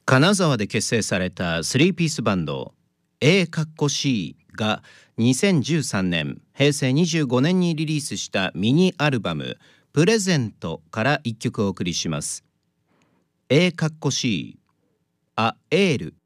金沢で結成されたスリーピースバンド A∠C が2013年平成25年にリリースしたミニアルバムプレゼントから1曲お送りします。 A∠C Aエール